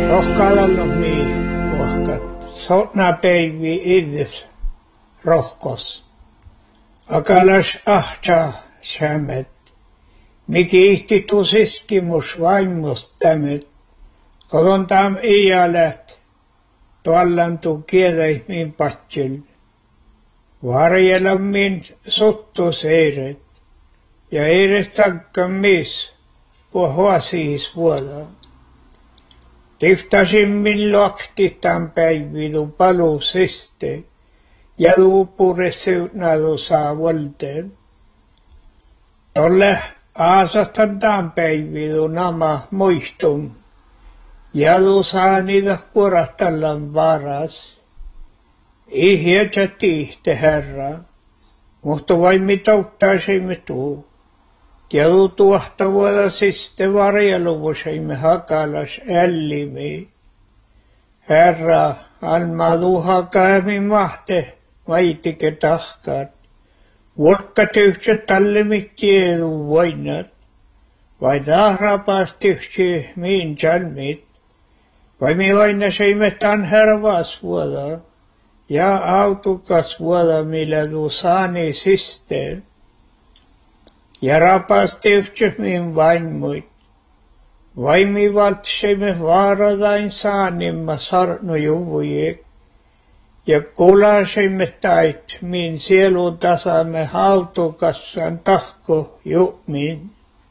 Rohkaadallu puhkat. Sotna päivi idis rohkos. Akalas ahta sämet. Miki ihti tusiskimus vaimmus tämet. Kodon tam iälät. Tuollantu kiedäihmin patjil. Varjelammin sottus eiret. Ja eiret sakka mis. Puhuasiis vuoda. Tiftasimmin luokti tämän päividu palusiste ja luupure seutnadu saa volteen. Tolle aasatan tämän päividu nama muistum ja lu saa niitä kurattallan varas. Ihjetä tihte herra, mutta vain mitauttaisimme tuu. Ja tuohta vuoda siste varjeluvuseimme hakalas ällimi. Herra, alma duha käämi mahte, vaitike tahkat. Vuokka tyhtsä tallimit tiedu voinat. Vai tahrapas tyhtsä miin jalmit. Vai mi vaina seimme tan hervas vuoda. Ja autukas vuoda millä du saani siste. Ja rapas tyhtsömin vaimmuit. Vaimi valtsemme vaaradain saanimma sarnujuvujek. Ja kulasemme tait min sielun tasamme hautukassan tahko jumin.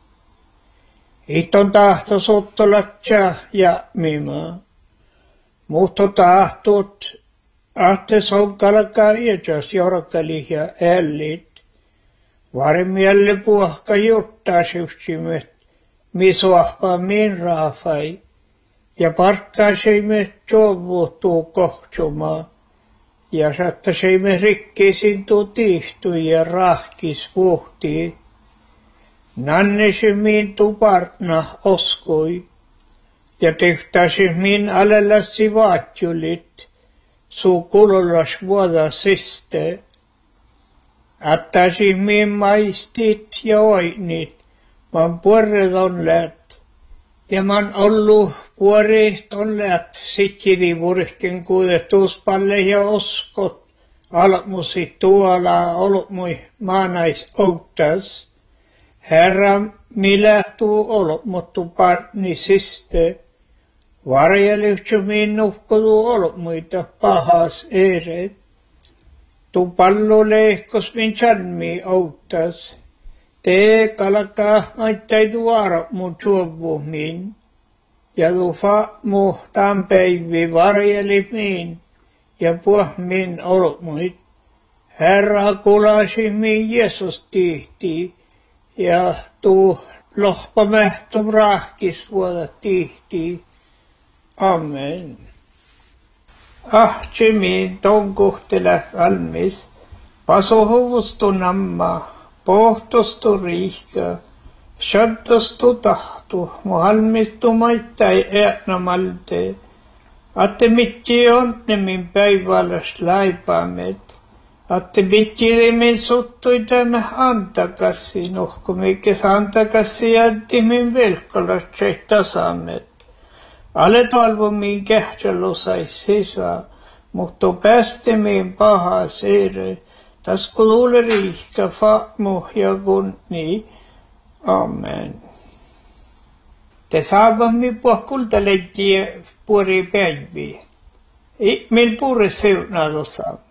Iton tahto sottolatsa ja mima. Muhto tahtot ahte sonkalkaa iätäs jorkali ja ällit. Varmielle puhka juttaasimme, misuahpa min raafai, ja parkkaisimme tjovuutuu kohtsumaa, ja saattaisimme rikkisin tuu tihtui ja rahkis vuhtii. Nannesimin tupartna oskui, ja tehtäisimin alelassi vaatjulit, suu kulollas vuoda siste. Attaisimme maistit ja oinit, man puoret on läät. Ja man ollu puoret on läät, sitkidi vurhken kuudetuspalle ja oskot. Almusi tuola olmui maanais outtas. Herra, millä tuu olmuttu partni siste. Varjelyksymiin nuhkodu olmuita pahas eret. Tu pallo lehkos min chanmi outtas. Te kalaka maittai tuara mun tuovumin. Ja tu fa mu tämän päivi varjeli min. Ja puh min olmuit. Herra kulasi min Jeesus tihti. Ja tu lohpa mähtum rahkis vuoda tihti. Amen. Ahtsimi tonkuhtele valmis, pasuhuvustu namma, pohtustu riihka, shaddustu tahtu, muhalmistu maittai äänamalte, atte mitji onnemin päiväläs laipaamet, atte mitji min suttui tämä antakassi, nuhkumikes antakassi jättimin velkolas tasamet. Alle talvomiin kähtälö sai sisään, mutta päästimin paha seere. Tas kululle riihkä fatmu ja kunni. Amen. Te saavamme puhkulta leikkiä puori päiviä. Min puure seunaadossa.